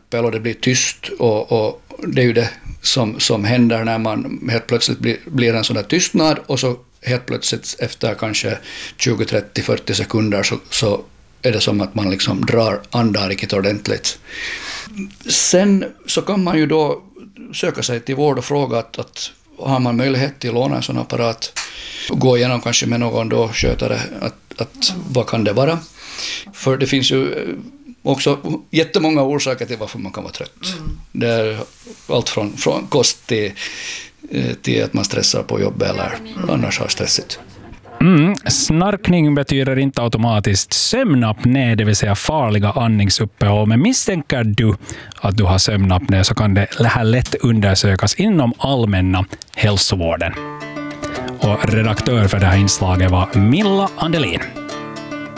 exempel och det blir tyst och det är ju det som händer när man helt plötsligt blir en sån där tystnad och så helt plötsligt efter kanske 20, 30, 40 sekunder så är det som att man liksom drar andar riktigt ordentligt. Sen så kan man ju då söka sig till vård och fråga att har man möjlighet till att låna en sån apparat, gå igenom kanske med någon då skötare att vad kan det vara? För det finns ju också jättemånga orsaker till varför man kan vara trött. Det är allt från kost till att man stressar på jobbet eller annars har stressigt. Snarkning betyder inte automatiskt sömnapné, det vill säga farliga andningsuppehåll. Men misstänker du att du har sömnapné så kan det här lätt undersökas inom allmänna hälsovården. Och redaktör för det här inslaget var Milla Andelin.